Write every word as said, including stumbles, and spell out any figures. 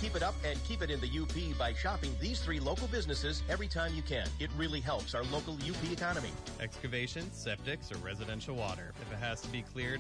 Keep it up and keep it in the U P by shopping these three local businesses every time you can. It really helps our local U P economy. Excavations, septics, or residential water. If it has to be cleared